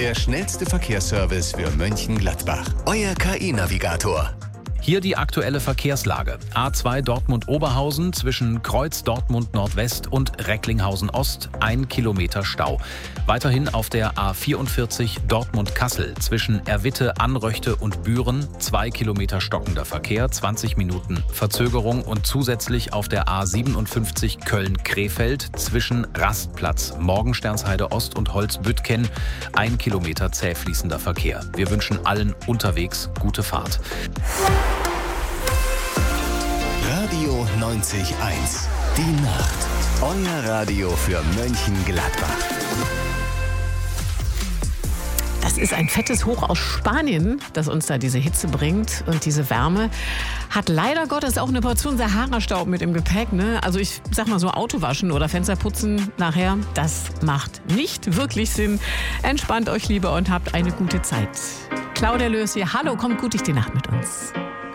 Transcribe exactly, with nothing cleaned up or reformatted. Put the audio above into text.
Der schnellste Verkehrsservice für Mönchengladbach. Euer K I-Navigator. Hier die aktuelle Verkehrslage. A zwei Dortmund-Oberhausen zwischen Kreuz Dortmund Nordwest und Recklinghausen Ost, ein Kilometer Stau. Weiterhin auf der A vierundvierzig Dortmund-Kassel zwischen Erwitte, Anröchte und Büren, zwei Kilometer stockender Verkehr, zwanzig Minuten Verzögerung und zusätzlich auf der A siebenundfünfzig Köln-Krefeld zwischen Rastplatz, Morgensternsheide Ost und Holzbüttgen, ein Kilometer zäh fließender Verkehr. Wir wünschen allen unterwegs gute Fahrt. Radio neunzig Komma eins. Die Nacht. Euer Radio für Mönchengladbach. Das ist ein fettes Hoch aus Spanien, das uns da diese Hitze bringt und diese Wärme. Hat leider Gottes auch eine Portion Sahara-Staub mit im Gepäck. Ne? Also ich sag mal so, Auto waschen oder Fenster putzen nachher, das macht nicht wirklich Sinn. Entspannt euch lieber und habt eine gute Zeit. Claudia Lös hier. Hallo, kommt gut durch die Nacht mit uns.